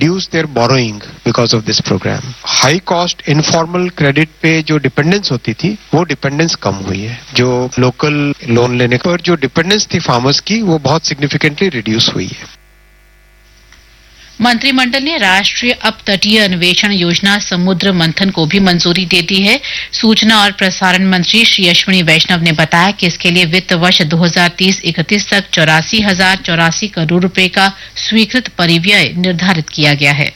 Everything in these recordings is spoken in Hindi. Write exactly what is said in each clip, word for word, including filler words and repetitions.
reduce their borrowing because of this program. High cost informal credit पे जो dependence होती थी वो dependence कम हुई है. जो local loan लेने पर जो dependence थी farmers की वो बहुत significantly reduce हुई है. मंत्रिमंडल ने राष्ट्रीय अपतटीय अन्वेषण योजना समुद्र मंथन को भी मंजूरी दे दी है. सूचना और प्रसारण मंत्री श्री अश्विनी वैष्णव ने बताया कि इसके लिए वित्त वर्ष दो हज़ार तीस इकतीस तक चौरासी हजार चौरासी करोड़ रुपए का स्वीकृत परिव्यय निर्धारित किया गया है.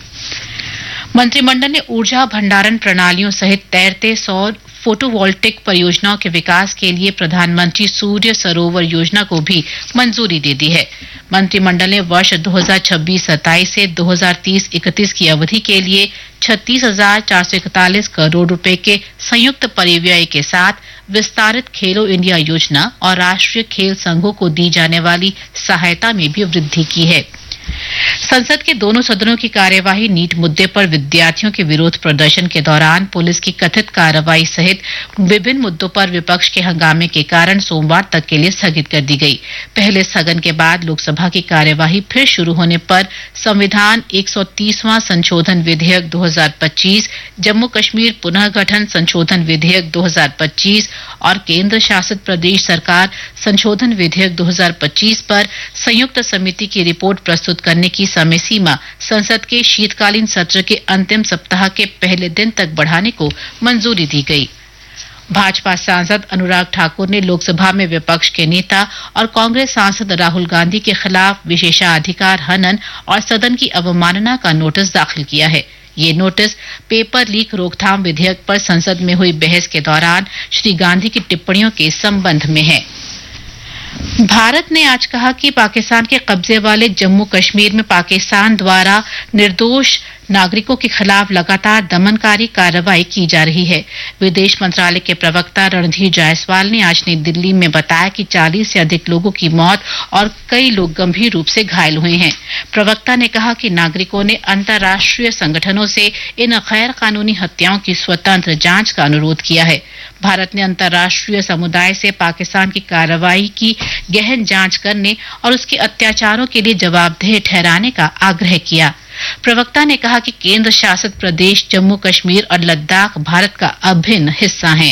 मंत्रिमंडल ने ऊर्जा भंडारण प्रणालियों सहित तैरते सौर फोटोवोल्टिक परियोजनाओं के विकास के लिए प्रधानमंत्री सूर्य सरोवर योजना को भी मंजूरी दे दी है. मंत्रिमंडल ने वर्ष दो हज़ार छब्बीस सत्ताईस से दो हज़ार तीस इकतीस की अवधि के लिए छत्तीस हजार चार सौ इकतालीस करोड़ रुपए के संयुक्त परिव्यय के साथ विस्तारित खेलो इंडिया योजना और राष्ट्रीय खेल संघों को दी जाने वाली सहायता में भी वृद्धि की है. संसद के दोनों सदनों की कार्यवाही नीट मुद्दे पर विद्यार्थियों के विरोध प्रदर्शन के दौरान पुलिस की कथित कार्रवाई सहित विभिन्न मुद्दों पर विपक्ष के हंगामे के कारण सोमवार तक के लिए स्थगित कर दी गई. पहले स्थगन के बाद लोकसभा की कार्यवाही फिर शुरू होने पर संविधान एक सौ तीसवां संशोधन विधेयक दो हज़ार पच्चीस, जम्मू कश्मीर पुनः गठन संशोधन विधेयक दो हज़ार पच्चीस और केंद्र शासित प्रदेश सरकार संशोधन विधेयक दो हज़ार पच्चीस पर संयुक्त समिति की रिपोर्ट प्रस्तुत करने की समय सीमा संसद के शीतकालीन सत्र के अंतिम सप्ताह के पहले दिन तक बढ़ाने को मंजूरी दी गई. भाजपा सांसद अनुराग ठाकुर ने लोकसभा में विपक्ष के नेता और कांग्रेस सांसद राहुल गांधी के खिलाफ विशेषाधिकार हनन और सदन की अवमानना का नोटिस दाखिल किया है. ये नोटिस पेपर लीक रोकथाम विधेयक पर संसद में हुई बहस के दौरान श्री गांधी की टिप्पणियों के संबंध में है. भारत ने आज कहा कि पाकिस्तान के कब्जे वाले जम्मू कश्मीर में पाकिस्तान द्वारा निर्दोष नागरिकों के खिलाफ लगातार दमनकारी कार्रवाई की जा रही है. विदेश मंत्रालय के प्रवक्ता रणधीर जायसवाल ने आज नई दिल्ली में बताया कि चालीस से अधिक लोगों की मौत और कई लोग गंभीर रूप से घायल हुए हैं. प्रवक्ता ने कहा कि नागरिकों ने अंतर्राष्ट्रीय संगठनों से इन गैर कानूनी हत्याओं की स्वतंत्र जांच का अनुरोध किया है. भारत ने अंतर्राष्ट्रीय समुदाय से पाकिस्तान की कार्रवाई की गहन जांच करने और उसके अत्याचारों के लिए जवाबदेह ठहराने का आग्रह किया. प्रवक्ता ने कहा कि केंद्र शासित प्रदेश जम्मू कश्मीर और लद्दाख भारत का अभिन्न हिस्सा हैं.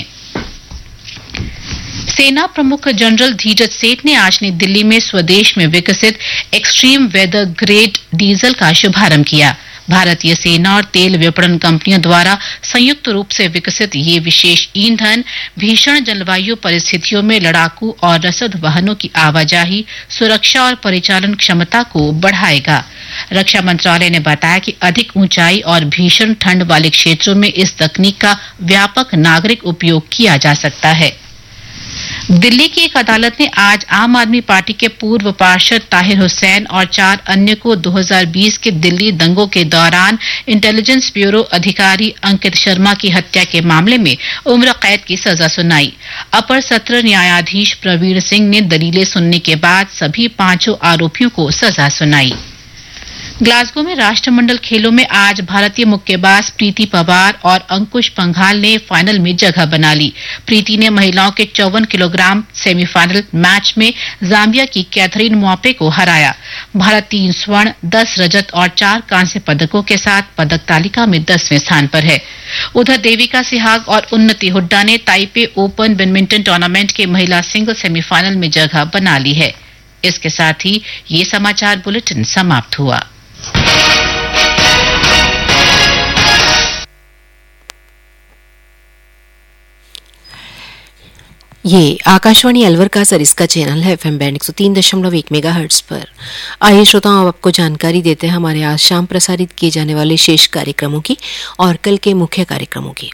सेना प्रमुख जनरल धीरज सेठ ने आज नई दिल्ली में स्वदेश में विकसित एक्सट्रीम वेदर ग्रेड डीजल का शुभारंभ किया. भारतीय सेना और तेल विपणन कंपनियों द्वारा संयुक्त रूप से विकसित ये विशेष ईंधन भीषण जलवायु परिस्थितियों में लड़ाकू और रसद वाहनों की आवाजाही, सुरक्षा और परिचालन क्षमता को बढ़ाएगा. रक्षा मंत्रालय ने बताया कि अधिक ऊंचाई और भीषण ठंड वाले क्षेत्रों में इस तकनीक का व्यापक नागरिक उपयोग किया जा सकता है. दिल्ली की एक अदालत ने आज आम आदमी पार्टी के पूर्व पार्षद ताहिर हुसैन और चार अन्य को दो हज़ार बीस के दिल्ली दंगों के दौरान इंटेलिजेंस ब्यूरो अधिकारी अंकित शर्मा की हत्या के मामले में उम्र कैद की सजा सुनाई. अपर सत्र न्यायाधीश प्रवीण सिंह ने दलीलें सुनने के बाद सभी पांचों आरोपियों को सजा सुनाई. ग्लासगो में राष्ट्रमंडल खेलों में आज भारतीय मुक्केबाज प्रीति पवार और अंकुश पंघाल ने फाइनल में जगह बना ली. प्रीति ने महिलाओं के चौवन किलोग्राम सेमीफाइनल मैच में जाम्बिया की कैथरीन मॉपे को हराया. भारत तीन स्वर्ण, दस रजत और चार कांस्य पदकों के साथ पदक तालिका में दसवें स्थान पर है. उधर देविका सिहाग और उन्नति हुड्डा ने ताइपे ओपन बैडमिंटन टूर्नामेंट के महिला सिंगल सेमीफाइनल में जगह बना ली है. इसके साथ ही ये समाचार बुलेटिन समाप्त हुआ. ये आकाशवाणी अलवर का सरिस्का चैनल है एफएम बैंड एक सौ तीन दशमलव एक मेगाहर्ट्ज पर. आइए श्रोताओं, अब आपको जानकारी देते हैं हमारे आज शाम प्रसारित किए जाने वाले शेष कार्यक्रमों की और कल के मुख्य कार्यक्रमों की.